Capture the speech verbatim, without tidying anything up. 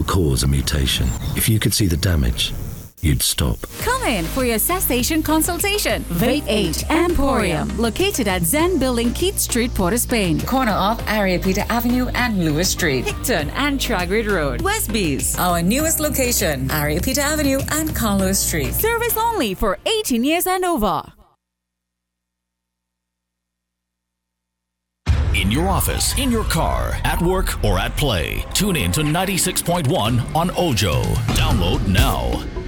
cause a mutation. If you could see the damage, you'd stop. Come in for your cessation consultation. Vape eight Emporium, located at Zen Building, Keith Street, Port of Spain. Corner of Ariapita Avenue and Lewis Street. Hickton and Tragrid Road, Westbees. Our newest location, Ariapita Avenue and Carlos Street. Service only for eighteen years and over. In your office, in your car, at work, or at play, tune in to ninety-six point one on Ojo. Download now.